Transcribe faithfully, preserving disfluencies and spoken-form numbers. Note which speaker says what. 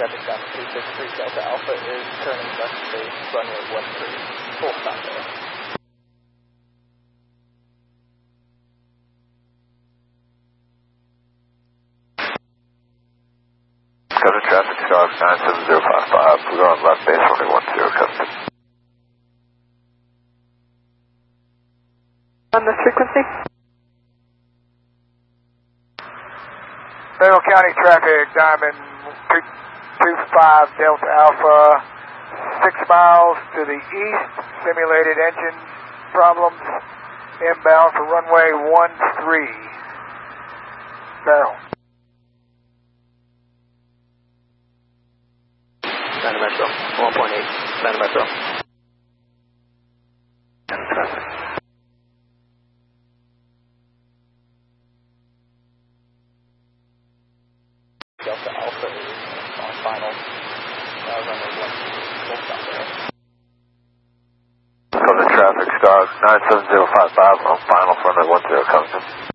Speaker 1: traffic down to two six three Delta Alpha is turning left base runway one three. Full stop there.
Speaker 2: Custom traffic star nine seven zero five five. We're on left base runway one zero, custom.
Speaker 1: On this frequency?
Speaker 3: Federal County traffic, Diamond two two five Delta Alpha, six miles to the east, simulated engine problems, inbound for runway one three. Barrel.
Speaker 1: Atlanta Metro, one point eight, Atlanta Metro. Traffic. Delta Alpha is on final, uh, runway one two, full stop there.
Speaker 2: Southern traffic star nine seven zero five five on final runway one zero, custom.